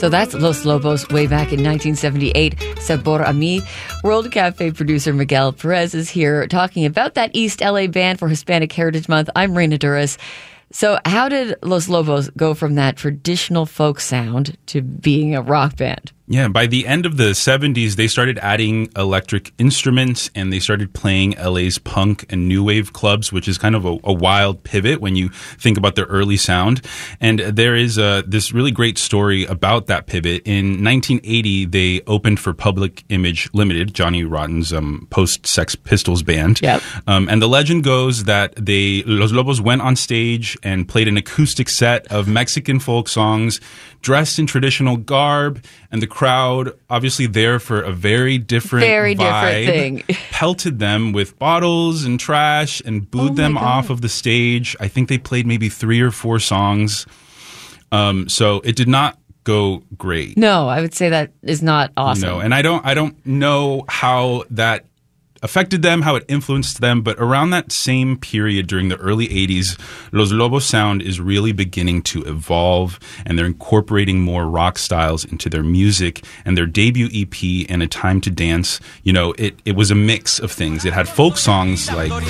So that's Los Lobos way back in 1978. Sabor a mí. World Cafe producer Miguel Perez is here talking about that East LA band for Hispanic Heritage Month. I'm Reina Duras. So how did Los Lobos go from that traditional folk sound to being a rock band? Yeah, by the end of the 70s, they started adding electric instruments and they started playing LA's punk and new wave clubs, which is kind of a wild pivot when you think about their early sound. And there is this really great story about that pivot. In 1980, they opened for Public Image Limited, Johnny Rotten's post-Sex Pistols band. Yep. And the legend goes that Los Lobos went on stage and played an acoustic set of Mexican folk songs, dressed in traditional garb, and the crowd, obviously there for a very different vibe, thing, pelted them with bottles and trash and booed them off of the stage. I think they played maybe 3 or 4 songs. So it did not go great. No, I would say that is not awesome. No, and I don't know how that affected them, how it influenced them, but around that same period during the early 80s, Los Lobos sound is really beginning to evolve, and they're incorporating more rock styles into their music. And their debut EP, And a Time to Dance, you know, it was a mix of things. It had folk songs like